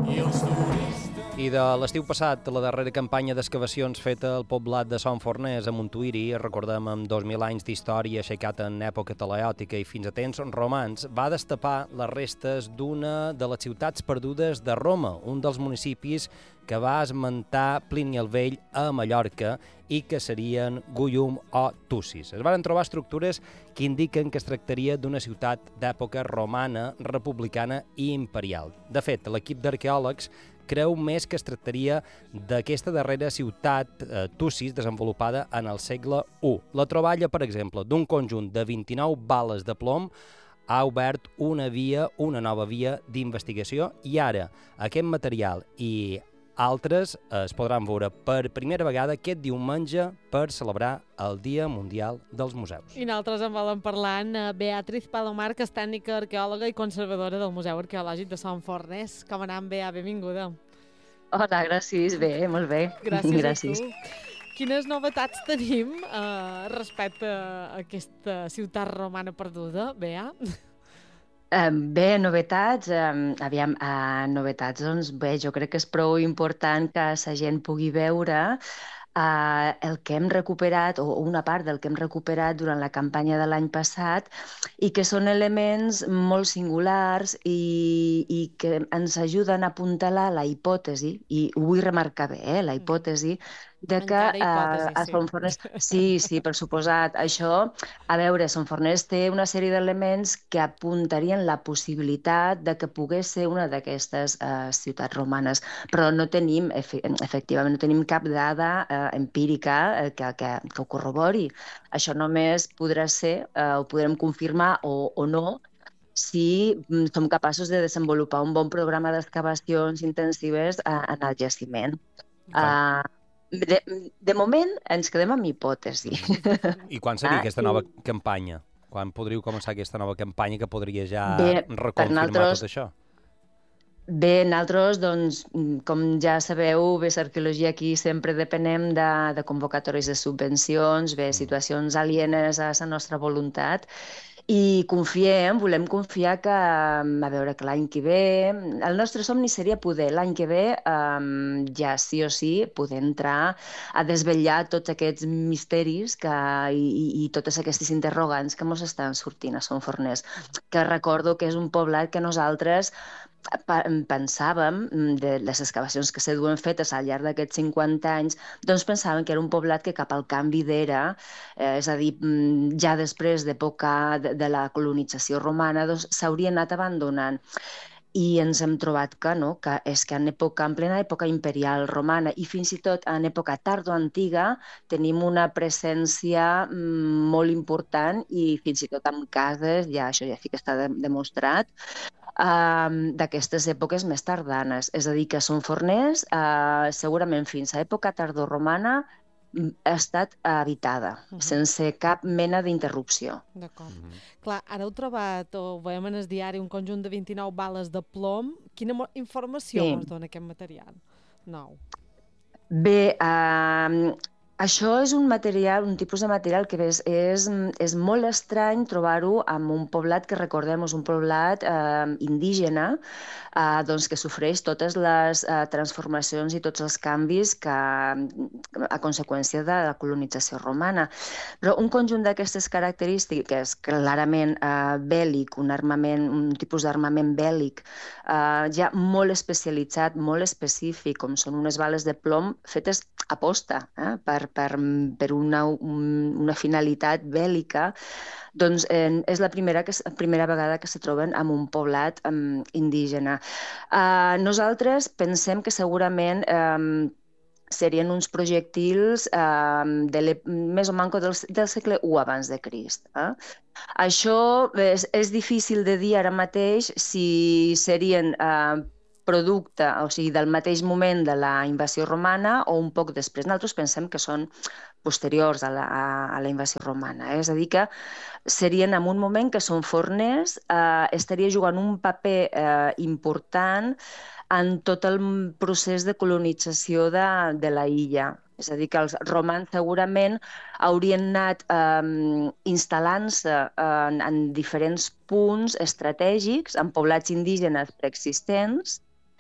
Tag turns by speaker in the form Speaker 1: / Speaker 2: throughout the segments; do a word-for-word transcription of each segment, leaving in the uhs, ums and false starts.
Speaker 1: I de l'estiu passat, la darrera campanya d'excavacions feta al poblat de Son Forners a Montuïri, recordem amb dos mil anys d'història aixecat en època talaiòtica i fins a temps romans, va destapar les restes d'una de les ciutats perdudes de Roma, un dels municipis que va esmentar Plini el Vell a Mallorca i que serien Guyum o Tussis. Es van trobar estructures que indiquen que es tractaria d'una ciutat d'època romana, republicana i imperial. De fet, l'equip d'arqueòlegs creu més que es tractaria d'aquesta darrera ciutat, eh, Tussis, desenvolupada en el segle u. La troballa, per exemple, d'un conjunt de vint-i-nou bales de plom ha obert una via, una nova via d'investigació i ara aquest material i altres es podran veure per primera vegada aquest diumenge per celebrar el Dia Mundial dels Museus.
Speaker 2: I nosaltres en volem parlar amb Beatriz Palomar, que és tècnica arqueòloga i conservadora del Museu Arqueològic de Son Forners. Com anem, Bea? Benvinguda.
Speaker 3: Hola, gràcies. Bé, molt bé.
Speaker 2: Gràcies,
Speaker 3: gràcies.
Speaker 2: a tu. Quines novetats tenim eh, respecte a aquesta ciutat romana perduda, Bea?
Speaker 3: Um, bé, novetats, um, aviam, uh, novetats, doncs bé, jo crec que és prou important que la gent pugui veure uh, el que hem recuperat, o una part del que hem recuperat durant la campanya de l'any passat, i que són elements molt singulars i, i que ens ajuden a apuntalar la hipòtesi, i ho vull remarcar bé, eh, la hipòtesi, de que
Speaker 2: hipòtesi,
Speaker 3: uh, a
Speaker 2: sí.
Speaker 3: Son Forners... Sí, sí, per suposat. Això, a veure, Son Forners té una sèrie d'elements que apuntarien la possibilitat de que pogués ser una d'aquestes uh, ciutats romanes, però no tenim, efe efectivament, no tenim cap dada uh, empírica uh, que, que, que ho corrobori. Això només podrà ser, uh, ho podrem confirmar o, o no, si mm, som capaços de desenvolupar un bon programa d'excavacions intensives uh, en el jaciment. Uh, De, de moment ens quedem amb hipòtesi.
Speaker 1: I quan seria
Speaker 3: Ah,
Speaker 1: aquesta
Speaker 3: i-
Speaker 1: nova campanya? Quan podríeu començar aquesta nova campanya que podria ja
Speaker 3: Bé, per
Speaker 1: reconfirmar
Speaker 3: nosaltres-
Speaker 1: tot això?
Speaker 3: Bé, nosaltres, doncs, mm, com ja sabeu, bé, l'arqueologia aquí sempre depenem de, de convocatòries de subvencions, bé, situacions alienes a la nostra voluntat, i confiem, volem confiar que, a veure, que l'any que ve, el nostre somni seria poder l'any que ve um, ja sí o sí poder entrar a desvetllar tots aquests misteris que, i, i, i totes aquestes interrogants que ens estan sortint a Son Forners, que recordo que és un poblat que nosaltres pa- pensàvem, mm, de les excavacions que se duen fetes al llarg d'aquests cinquanta anys, doncs pensàvem que era un poblat que cap al canvi d'era, eh, és a dir, mm, ja després d'època de, de la colonització romana, doncs s'hauria anat abandonant. I ens hem trobat que no, que és que en època, en plena època imperial romana i fins i tot en època tardoantiga tenim una presència mm, molt important i fins i tot amb cases, ja això ja sí que està de, demostrat, um, d'aquestes èpoques més tardanes. És a dir, que Son Forners, uh, segurament fins a època tardoromana, mm, ha estat habitada,
Speaker 2: Mhm.
Speaker 3: sense cap mena d'interrupció.
Speaker 2: D'acord. Clar, ara heu trobat, o ho veiem en el diari, un conjunt de vint-i-nou bales de plom. Quina mo- informació
Speaker 3: Sí.
Speaker 2: ens dona aquest material nou?
Speaker 3: Bé, uh, això és un material, un tipus de material que és, és, és molt estrany trobar-ho en un poblat que, recordem, és un poblat uh, indígena, uh, doncs que sofreix totes les uh, transformacions i tots els canvis que, a conseqüència de la colonització romana. Però un conjunt d'aquestes característiques, clarament uh, bèl·lic, un armament, un tipus d'armament bèl·lic, uh, ja molt especialitzat, molt específic, com són unes bales de plom fetes a posta, eh, per, per, per una, un, una finalitat bèl·lica, doncs eh, és la primera, que, primera vegada que se troben en un poblat eh, indígena. Uh, nosaltres pensem que segurament eh, serien uns projectils eh, de l'ep- més o manco del, del segle u abans de Crist. Eh? Això és, és difícil de dir ara mateix si serien eh, producte, o sigui, del mateix moment de la invasió romana o un poc després. Nosaltres pensem que són posteriors a la, a, a la invasió romana. Eh? És a dir, que serien en un moment que Son Forners eh, estaria jugant un paper eh, important en tot el procés de colonització de, de la illa. És a dir, que els romans segurament haurien anat eh, instal·lant-se en, en diferents punts estratègics, en poblats indígenes preexistents,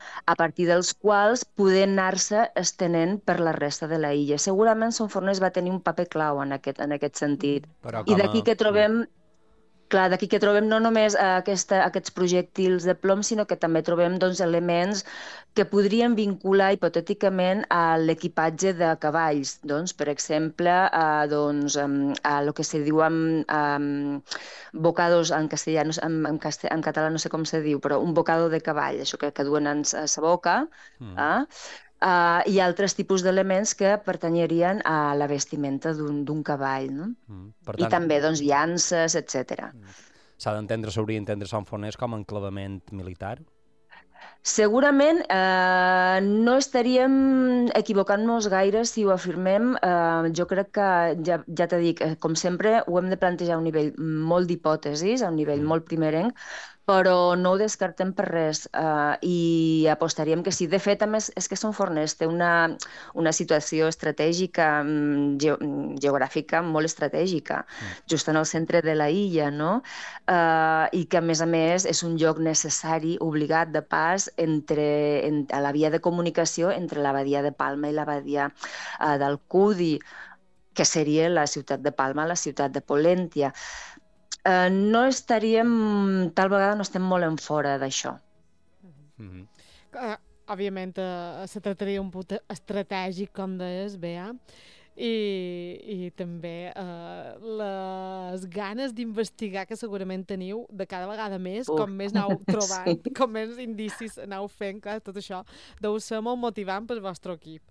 Speaker 3: a partir dels quals poder anar-se estenent per la resta de la illa. Segurament Son Forners va tenir un paper clau en aquest, en aquest sentit.
Speaker 1: Però
Speaker 3: I
Speaker 1: com a...
Speaker 3: d'aquí que trobem... Clar, d'aquí que trobem no només aquesta, aquests projectils de plom, sinó que també trobem doncs, elements que podrien vincular hipotèticament a l'equipatge de cavalls. Doncs, per exemple, a, doncs, a lo que se diu amb, amb bocados en castellà, no, en, en, castell, en català no sé com se diu, però un bocado de cavall, això que, que duen a sa boca, mm. eh? Uh, i altres tipus d'elements que pertanyerien a la vestimenta d'un cavall, no? Mm. Per tant, I també doncs, llances, etcètera.
Speaker 1: S'ha d'entendre, s'hauria d'entendre Son Forners com a enclavament militar?
Speaker 3: Segurament eh, no estaríem equivocant-nos gaire si ho afirmem. Eh, jo crec que, ja, ja t'he dit, com sempre, ho hem de plantejar a un nivell molt d'hipòtesis, a un nivell mm. molt primerenc, però no ho descartem per res uh, i apostaríem que sí. De fet, a més, és que Son Forners té una, una situació estratègica, ge geogràfica molt estratègica, mm. just en el centre de la illa, no? Uh, i que, a més a més, és un lloc necessari, obligat de pas, entre, en, a la via de comunicació entre la badia de Palma i la badia uh, d'Alcúdia, que seria la ciutat de Palma, la ciutat de Pollentia. Uh, no estaríem, tal vegada no estem molt en fora d'això.
Speaker 2: Mm-hmm. uh, òbviament uh, se tractaria un punt estratègic, com deies, Bea, i, i també uh, les ganes d'investigar que segurament teniu de cada vegada més, uh. com més aneu trobant, sí. com més indicis aneu fent, clar, tot això deu ser molt motivant pel vostre equip.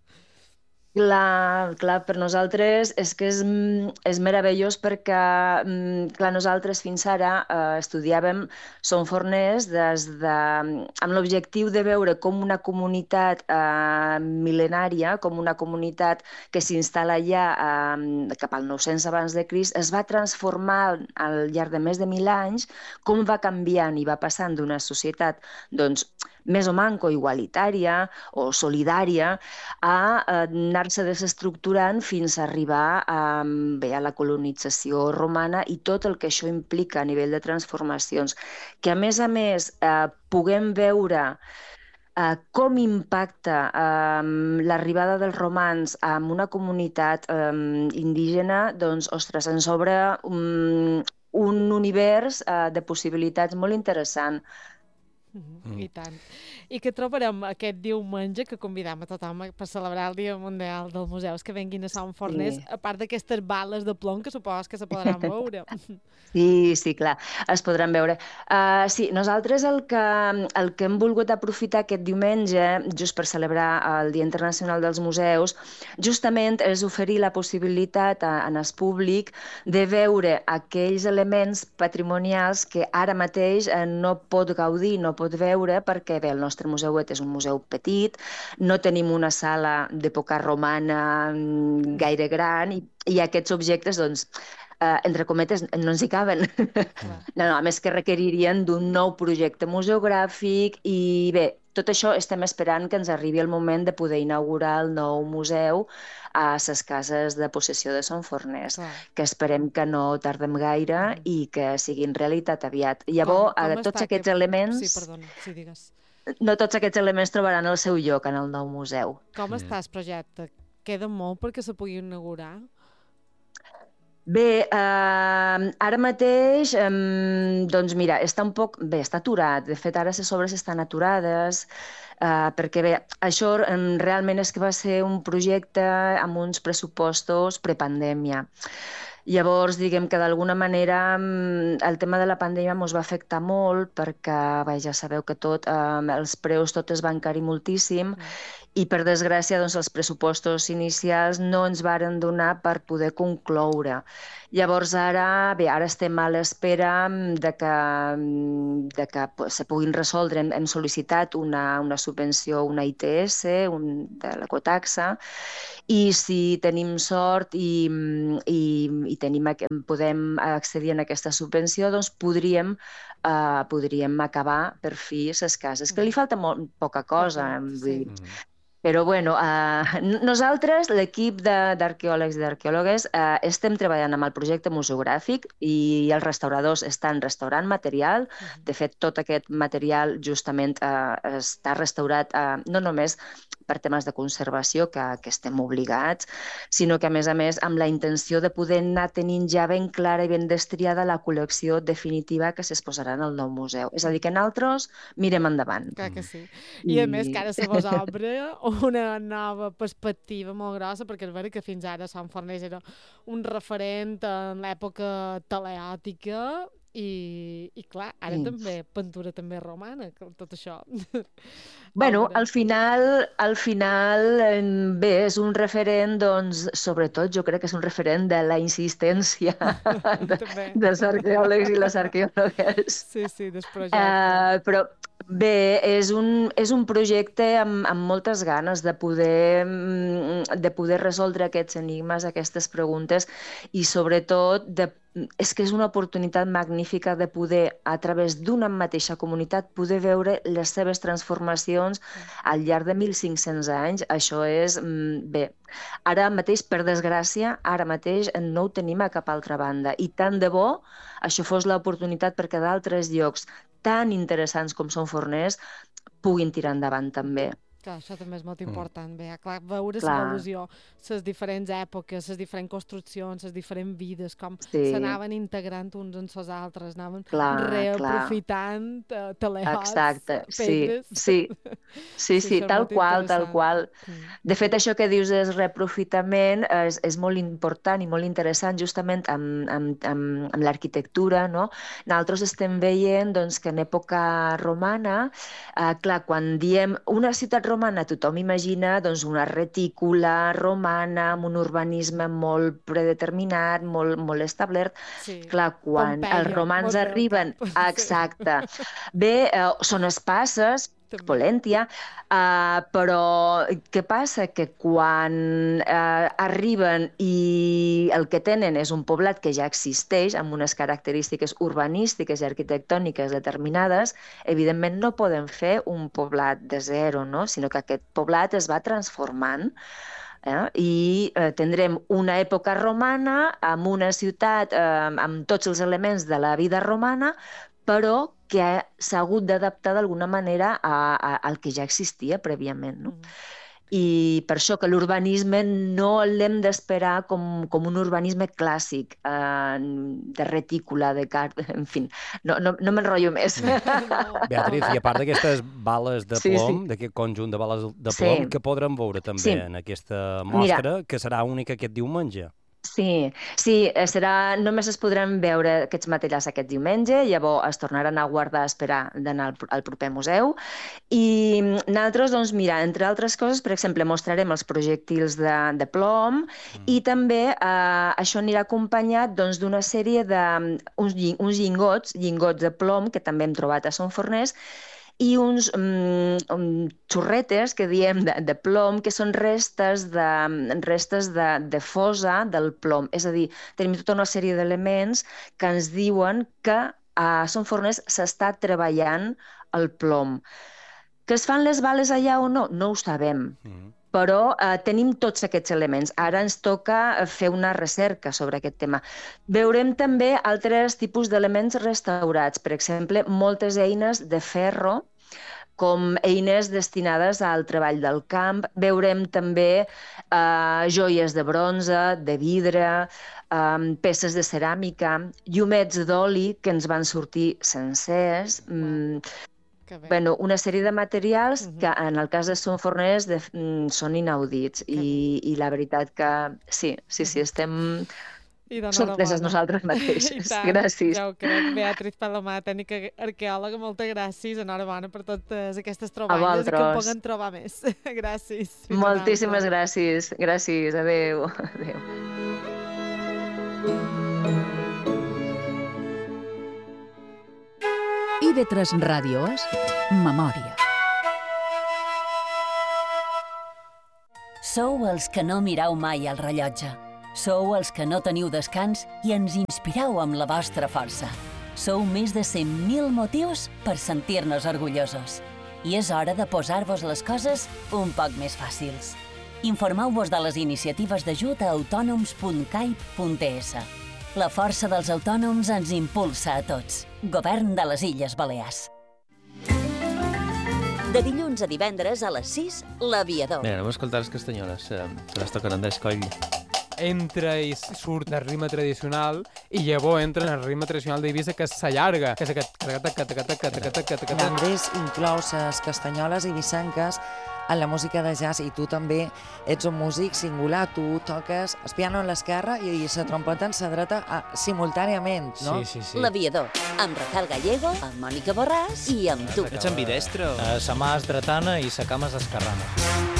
Speaker 3: Clar, clar, per nosaltres és que és, és meravellós perquè, clar, nosaltres fins ara eh, estudiàvem Son Forners des de, amb l'objectiu de veure com una comunitat eh, mil·lenària, com una comunitat que s'instal·la ja eh, cap al nou-cents abans de Crist, es va transformar al llarg de més de mil anys, com va canviant i va passant d'una societat, doncs, més o manco igualitària o solidària a anar-se desestructurant fins a arribar a, bé, a la colonització romana i tot el que això implica a nivell de transformacions. Que a més a més eh, puguem veure eh, com impacta eh, l'arribada dels romans en una comunitat eh, indígena, doncs, ostres, ens obre un, un univers eh, de possibilitats molt interessant.
Speaker 2: Mm. I tant. I que trobarem aquest diumenge, que convidam a tothom per celebrar el Dia Mundial dels Museus que venguin a Son Forners, sí. a part d'aquestes bales de plom que supos que se podran veure.
Speaker 3: Sí, sí, clar, es podran veure. Uh, sí, nosaltres el que, el que hem volgut aprofitar aquest diumenge, just per celebrar el Dia Internacional dels Museus, justament és oferir la possibilitat a, en el públic de veure aquells elements patrimonials que ara mateix eh, no pot gaudir, no pot veure, perquè bé, el nostre museuet és un museu petit, no tenim una sala d'època romana gaire gran i, i aquests objectes, doncs, Uh, entre cometes, no ens hi caben. No, no, a més que requeririen d'un nou projecte museogràfic i bé, tot això estem esperant que ens arribi el moment de poder inaugurar el nou museu a les cases de possessió de Son Forners, ah. que esperem que no tardem gaire mm. i que siguin realitat aviat. Llavors, com, com tots aquests que... elements...
Speaker 2: Sí, perdona, sí, digues.
Speaker 3: No tots aquests elements trobaran el seu lloc en el nou museu.
Speaker 2: Com mm. està el projecte? Queda molt perquè se pugui inaugurar?
Speaker 3: Bé, eh, ara mateix, eh, doncs mira, està un poc... Bé, està aturat. De fet, ara les obres estan aturades, eh, perquè bé, això eh, realment és que va ser un projecte amb uns pressupostos prepandèmia. Llavors, diguem que d'alguna manera el tema de la pandèmia ens va afectar molt perquè, bé, ja sabeu que tot, eh, els preus tot es van encarir moltíssim mm. i, per desgràcia, doncs, els pressupostos inicials no ens varen donar per poder concloure. Llavors, ara, bé, ara estem a l'espera de que, de que se puguin resoldre. Hem, hem sol·licitat una, una subvenció, una I T S, un, de l'ecotaxa, i si tenim sort i, i, i tenim, podem accedir a aquesta subvenció, doncs podríem, uh, podríem acabar per fi les cases, que li falta molt, poca cosa.
Speaker 2: Okay, sí.
Speaker 3: Però, bueno, uh, nosaltres, l'equip d'arqueòlegs i d'arqueòlogues, uh, estem treballant amb el projecte museogràfic i els restauradors estan restaurant material. Uh-huh. De fet, tot aquest material justament uh, està restaurat uh, no només per temes de conservació, que, que estem obligats, sinó que, a més a més, amb la intenció de poder anar tenint ja ben clara i ben destriada la col·lecció definitiva que s'exposarà en el nou museu. És a dir, que nosaltres mirem endavant.
Speaker 2: Clar que sí. I, I a més, que ara se vos obre una nova perspectiva molt grossa, perquè és veritat que fins ara Sant Fornells era un referent en l'època teleòtica i, i clar, ara sí. també pintura també romana, tot això.
Speaker 3: Bueno, al final, al final, bé, és un referent, doncs, sobretot jo crec que és un referent de la insistència de, dels arqueòlegs i les arqueòlogues.
Speaker 2: Sí, sí, del projecte.
Speaker 3: Uh, però bé, és un, és un projecte amb, amb moltes ganes de poder, de poder resoldre aquests enigmes, aquestes preguntes, i sobretot de és que és una oportunitat magnífica de poder, a través d'una mateixa comunitat, poder veure les seves transformacions al llarg de mil cinc-cents anys. Això és, bé, ara mateix, per desgràcia, ara mateix no ho tenim a cap altra banda. I tant de bo això fos l'oportunitat perquè d'altres llocs tan interessants com són Forners puguin tirar endavant també.
Speaker 2: Clar, això també és molt important, bé, clar, veure l'evolució, les diferents èpoques, les diferents construccions, les diferents vides, com sí. s'anaven integrant uns en els altres, anaven clar, reaprofitant clar. telehots,
Speaker 3: exacte,
Speaker 2: pedres.
Speaker 3: Sí, sí, sí, sí, sí tal qual, tal qual. De fet, això que dius és reaprofitament és, és molt important i molt interessant justament amb, amb, amb, amb l'arquitectura, no? Nosaltres estem veient doncs, que en època romana, eh, clar, quan diem una ciutat romana, tothom imagina doncs, una retícula romana amb un urbanisme molt predeterminat, molt, molt establert. Sí. Clar, quan Pompeia, els romans arriben... Exacte. Bé, eh, són espasses, Polèntia, uh, però què passa? Que quan uh, arriben i el que tenen és un poblat que ja existeix, amb unes característiques urbanístiques i arquitectòniques determinades, evidentment no poden fer un poblat de zero, no? Sinó que aquest poblat es va transformant. Eh? I eh, tindrem una època romana amb una ciutat eh, amb tots els elements de la vida romana, però que s'ha hagut d'adaptar d'alguna manera a, a, al que ja existia prèviament. No? Mm. I per això que l'urbanisme no l'hem d'esperar com, com un urbanisme clàssic, eh, de retícula, de car... En fi, no, no, no m'enrotllo més.
Speaker 1: Beatriz, i a part d'aquestes bales de plom, sí, sí. d'aquest conjunt de bales de plom, sí. que podrem veure també sí. en aquesta mostra, Mira, que serà única aquest diumenge.
Speaker 3: Sí, sí, serà, només es podran veure aquests materials aquest diumenge, llavors es tornaran a guardar a esperar d'anar al, al proper museu. I nosaltres, doncs, mira, entre altres coses, per exemple, mostrarem els projectils de, de plom mm. i també eh, això anirà acompanyat doncs, d'una sèrie de uns, uns llingots, llingots de plom que també hem trobat a Son Forners, i uns um, um, xorretes que diem de, de plom, que són restes de, restes de, de fosa del plom. És a dir, tenim tota una sèrie d'elements que ens diuen que a Son Forners s'està treballant el plom. Que es fan les bales allà o no? No ho sabem. Mm. Però eh, tenim tots aquests elements. Ara ens toca fer una recerca sobre aquest tema. Veurem també altres tipus d'elements restaurats, per exemple, moltes eines de ferro, com eines destinades al treball del camp. Veurem també eh, joies de bronze, de vidre, eh, peces de ceràmica, llumets d'oli que ens van sortir sencers, mm, Bueno, una sèrie de materials uh-huh. que en el cas de Son Forners de, mm, són inaudits i, i la veritat que sí, sí, sí, estem sorpreses nosaltres mateixes. Gràcies.
Speaker 2: Ja ho crec. Beatriz Palomar, tècnica arqueòloga, moltes gràcies. Enhorabona per totes aquestes troballes i que en puguen trobar més. Gràcies.
Speaker 3: Fins Moltíssimes gràcies. Gràcies. Adéu. Adéu.
Speaker 4: I ve tres ràdios, memòria.
Speaker 5: Sou els que no mirau mai el rellotge. Sou els que no teniu descans i ens inspireu amb la vostra força. Sou més de cent mil motius per sentir-nos orgullosos. i és hora de posar-vos les coses un poc més fàcils. Informeu-vos de les iniciatives d'ajut a autònoms punt caip punt es. La força dels autònoms ens impulsa a tots. Govern de les Illes Balears. De dilluns a divendres a les sis, l'Aviador.
Speaker 6: Bé, anem a escoltar les castanyoles, eh, que les toquen Andrés Coll.
Speaker 7: Entra i surt del ritme tradicional i llavors entra en el ritme tradicional d'Eivissa, que s'allarga, que és aquest taca-taca-taca-taca-taca-taca-taca.
Speaker 8: L'Andrés inclou les castanyoles eivissenques en la música de jazz i tu també ets un músic singular, tu toques el piano en l'esquerra i la trompeta en la dreta ah, simultàniament, no?
Speaker 7: Sí, sí, sí.
Speaker 5: L'Aviador, amb Rafael Gallego, amb Mònica Borràs i amb tu.
Speaker 6: Ets ambidestre?
Speaker 9: Eh, sa mà és dretana i sa cama és esquerrana.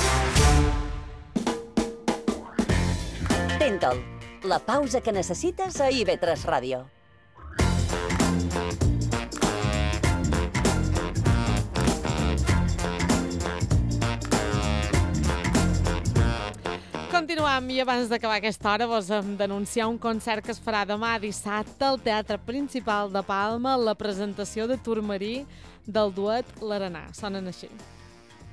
Speaker 5: Tentol, la pausa que necessites a I V tres Ràdio.
Speaker 2: Continuem i abans d'acabar aquesta hora vos hem d'anunciar un concert que es farà demà dissabte al Teatre Principal de Palma, la presentació de Turmarí del duet L'Arenà. Sonen així.